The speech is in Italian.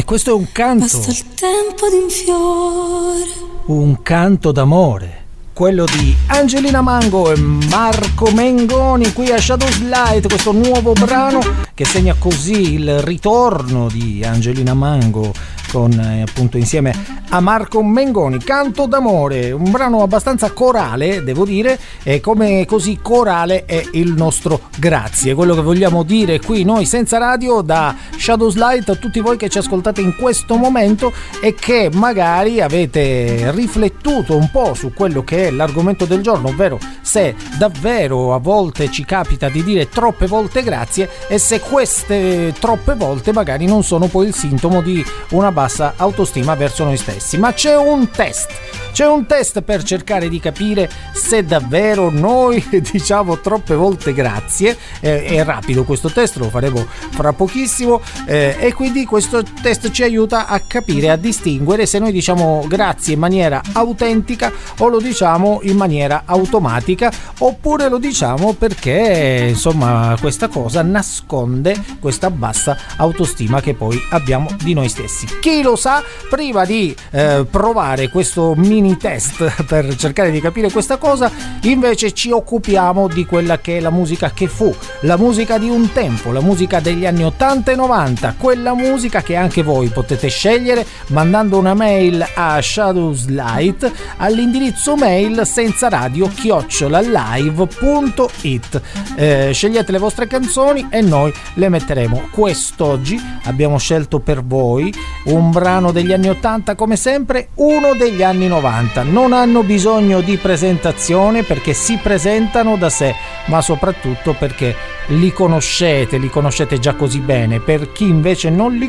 questo è un canto. Basta il tempo di un fiore. Un canto d'amore. Quello di Angelina Mango e Marco Mengoni qui a Shadows Light, questo nuovo brano che segna così il ritorno di Angelina Mango con appunto insieme a Marco Mengoni. Canto d'amore, un brano abbastanza corale, devo dire, e come così corale è il nostro grazie. Quello che vogliamo dire qui noi senza radio da Shadows Light a tutti voi che ci ascoltate in questo momento e che magari avete riflettuto un po' su quello che è l'argomento del giorno, ovvero se davvero a volte ci capita di dire troppe volte grazie e se queste troppe volte magari non sono poi il sintomo di una bassa autostima verso noi stessi. Ma c'è un test per cercare di capire se davvero noi diciamo troppe volte grazie. È rapido questo test, lo faremo fra pochissimo, e quindi questo test ci aiuta a capire, a distinguere se noi diciamo grazie in maniera autentica o lo diciamo in maniera automatica, oppure lo diciamo perché insomma questa cosa nasconde questa bassa autostima che poi abbiamo di noi stessi. Chi lo sa, prima di provare questo mini test per cercare di capire questa cosa, invece ci occupiamo di quella che è la musica che fu, la musica di un tempo, la musica degli anni 80 e 90, quella musica che anche voi potete scegliere mandando una mail a Shadowslight all'indirizzo mail senza radio@live.it. Scegliete le vostre canzoni e noi le metteremo. Quest'oggi abbiamo scelto per voi un brano degli anni 80, come sempre uno degli anni 90. Non hanno bisogno di presentazione perché si presentano da sé, ma soprattutto perché li conoscete già così bene. Per chi invece non li